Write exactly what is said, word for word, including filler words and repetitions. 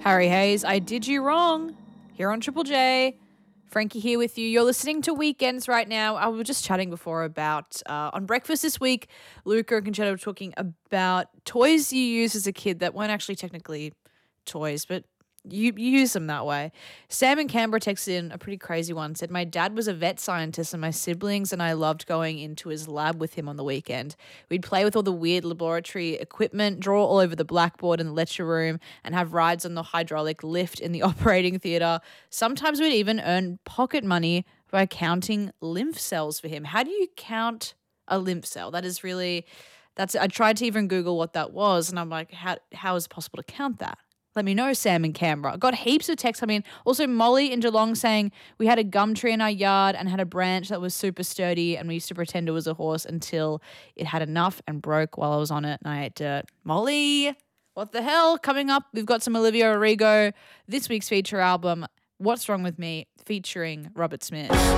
Harry Hayes, I did you wrong. Here on Triple J. Frankie here with you. You're listening to Weekends right now. I was just chatting before about, uh, on breakfast this week, Luca and Conchetta were talking about toys you used as a kid that weren't actually technically toys, but you, you use them that way. Sam in Canberra texted in a pretty crazy one, said, my dad was a vet scientist and my siblings and I loved going into his lab with him on the weekend. We'd play with all the weird laboratory equipment, draw all over the blackboard in the lecture room, and have rides on the hydraulic lift in the operating theatre. Sometimes we'd even earn pocket money by counting lymph cells for him. How do you count a lymph cell? That is really, that's, I tried to even Google what that was and I'm like, how how is it possible to count that? Let me know, Sam in Canberra. Got heaps of texts coming in. Also, Molly in Geelong saying we had a gum tree in our yard and had a branch that was super sturdy and we used to pretend it was a horse until it had enough and broke while I was on it and I ate dirt. Molly, what the hell? Coming up, we've got some Olivia Rodrigo. This week's feature album, What's Wrong With Me, featuring Robert Smith.